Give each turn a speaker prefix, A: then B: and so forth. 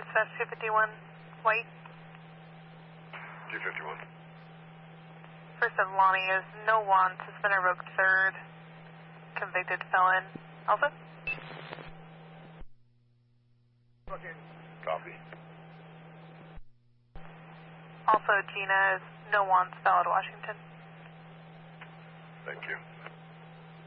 A: Dispatch 251, white.
B: 251.
A: First of Lonnie is no want, has been revoked third, convicted felon. Alpha?
B: Okay. Copy.
A: Also, Gina is no wants, valid Washington.
B: Thank you.